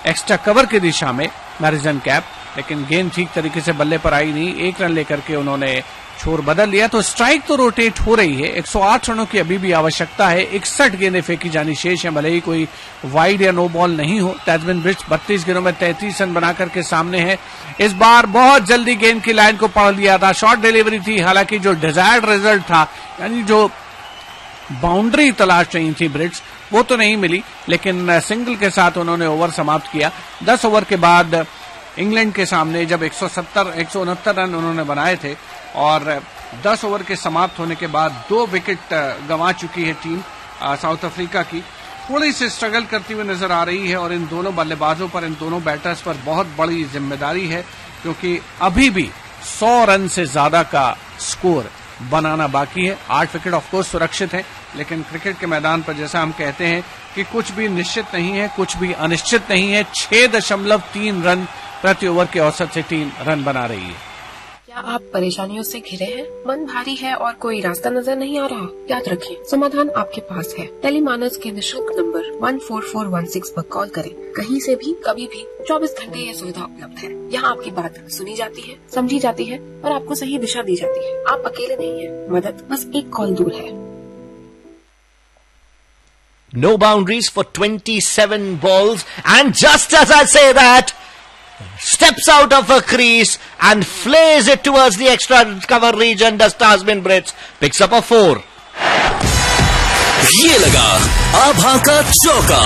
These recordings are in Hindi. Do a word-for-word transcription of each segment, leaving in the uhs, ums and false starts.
एक्स्ट्रा कवर की दिशा में मैरिजन कैप, लेकिन गेंद ठीक तरीके से बल्ले पर आई नहीं। एक रन लेकर के उन्होंने छोर बदल लिया। तो स्ट्राइक तो रोटेट हो रही है। एक सौ आठ रनों की अभी भी आवश्यकता है। इकसठ गेंदें फेंकी जानी शेष है, भले ही कोई वाइड या नो बॉल नहीं हो। टैस्मैन ब्रिज बत्तीस गेंदों में तैंतीस रन बनाकर के सामने है। इस बार बहुत जल्दी गेंद की लाइन को पकड़ लिया था। शॉर्ट डिलीवरी थी, हालांकि जो डिजायर्ड रिजल्ट था, यानी जो बाउंड्री तलाश रही थी ब्रिट्स, वो तो नहीं मिली, लेकिन सिंगल के साथ उन्होंने ओवर समाप्त किया। दस ओवर के बाद इंग्लैंड के सामने जब एक सौ सत्तर एक सौ उनहत्तर रन उन्होंने बनाए थे और दस ओवर के समाप्त होने के बाद दो विकेट गंवा चुकी है टीम साउथ अफ्रीका की। थोड़ी सी स्ट्रगल करती हुई नजर आ रही है और इन दोनों बल्लेबाजों पर, इन दोनों बैटर्स पर बहुत बड़ी जिम्मेदारी है, क्योंकि अभी भी सौ रन से ज्यादा का स्कोर बनाना बाकी है। आठ विकेट ऑफकोर्स सुरक्षित है, लेकिन क्रिकेट के मैदान पर जैसा हम कहते हैं कि कुछ भी निश्चित नहीं है, कुछ भी अनिश्चित नहीं है। छह दशमलव तीन रन प्रति ओवर के औसत से टीम रन बना रही है। क्या आप परेशानियों से घिरे हैं? मन भारी है और कोई रास्ता नजर नहीं आ रहा? याद रखें, समाधान आपके पास है। टेलीमानस के निःशुल्क number one four four one six पर कॉल करें। कहीं से भी, कभी भी, चौबीस घंटे ये सुविधा उपलब्ध है। यहाँ आपकी बात सुनी जाती है, समझी जाती है और आपको सही दिशा दी जाती है। आप अकेले नहीं हैं, मदद बस एक कॉल दूर है। No boundaries for twenty-seven balls, and just as I say that, steps out of a crease and flays it towards the extra cover region. Does Tasmin Brits picks up a four. ये लगा आभा का चौका।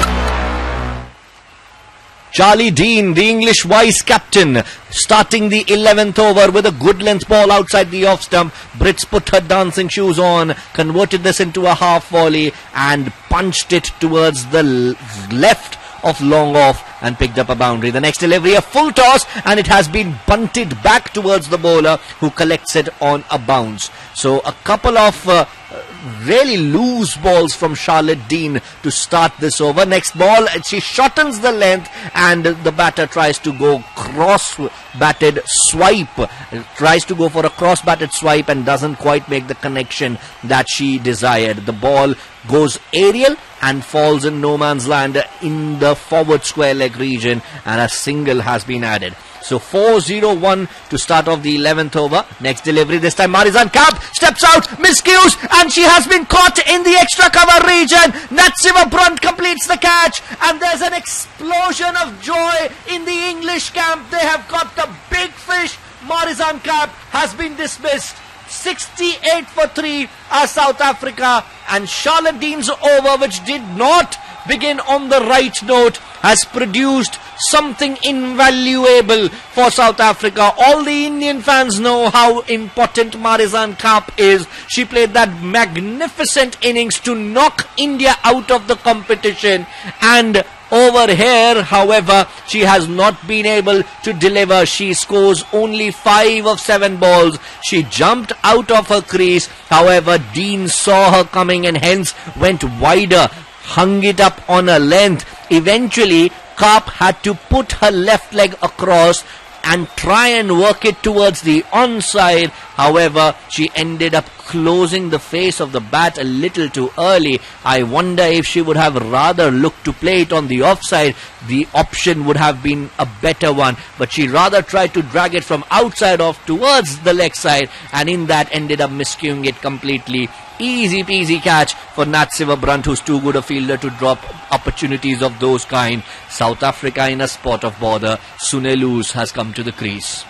Charlie Dean, the English vice captain, starting the eleventh over with a good length ball outside the off stump. Brits put her dancing shoes on, converted this into a half volley and punched it towards the left of long off and picked up a boundary. The next delivery, a full toss, and it has been bunted back towards the bowler, who collects it on a bounce. So a couple of uh, really loose balls from Charlotte Dean to start this over. Next ball, she shortens the length and the batter tries to go cross-batted swipe, tries to go for a cross-batted swipe and doesn't quite make the connection that she desired. The ball goes aerial and falls in no man's land in the forward square leg region, and a single has been added. So four oh one to start off the eleventh over. Next delivery, this time Marizanne Kapp steps out, miscues, and she has been caught in the extra cover region. Natseva Brunt completes the catch, and there's an explosion of joy in the English camp. They have got the big fish. Marizanne Kapp has been dismissed. sixty-eight for three are South Africa, and Charlotte Dean's over, which did not begin on the right note, has produced something invaluable for South Africa. All the Indian fans know how important Marizanne Kapp is. She played that magnificent innings to knock India out of the competition, and over here, however, she has not been able to deliver. She scores only five of seven balls. She jumped out of her crease. However, Dean saw her coming and hence went wider, hung it up on a length. Eventually, Kapp had to put her left leg across and try and work it towards the onside. However, she ended up closing the face of the bat a little too early. I wonder if she would have rather looked to play it on the offside. The option would have been a better one, but she rather tried to drag it from outside off towards the leg side, and in that ended up miscuing it completely. Easy peasy catch for Natseva Brunt, who's too good a fielder to drop opportunities of those kind. South Africa in a spot of bother. Sunelus has come to the crease.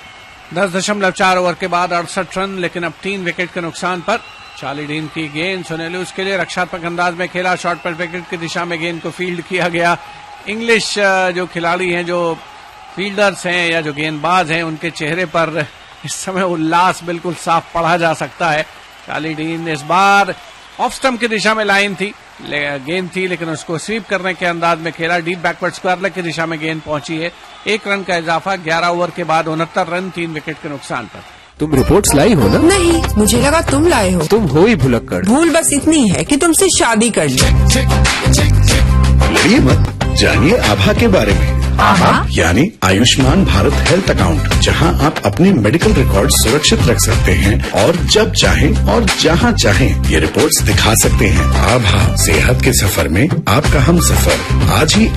दस दशमलव चार ओवर के बाद अड़सठ रन, लेकिन अब तीन विकेट के नुकसान पर चार्ली डीन की गेंद सुनेलूस के लिए रक्षात्मक अंदाज में खेला। शॉर्ट पर विकेट की दिशा में गेंद को फील्ड किया गया। इंग्लिश जो खिलाड़ी हैं, जो फील्डर्स हैं या जो गेंदबाज हैं, उनके चेहरे पर इस समय उल्लास बिल्कुल साफ पढ़ा जा सकता है। चार्ली डीन इस बार ऑफ स्टंप की दिशा में लाइन थी, गेंद थी, लेकिन उसको स्वीप करने के अंदाज में खेला। डीप बैकवर्ड स्क्वायर लेग की दिशा में गेंद पहुंची है। एक रन का इजाफा, ग्यारह ओवर के बाद उनहत्तर रन, तीन विकेट के नुकसान पर। तुम रिपोर्ट्स लाई हो ना? नहीं, मुझे लगा तुम लाए हो। तुम हो ही भुलक्कड़। भूल बस इतनी है कि तुमसे शादी कर ली। लड़िए मत, जानिए आभा के बारे में। आभा यानी आयुष्मान भारत हेल्थ अकाउंट, जहां आप अपने मेडिकल रिकॉर्ड सुरक्षित रख सकते हैं और जब चाहें और जहां चाहें ये रिपोर्ट्स दिखा सकते हैं। आभा, सेहत के सफर में आपका हम सफर। आज ही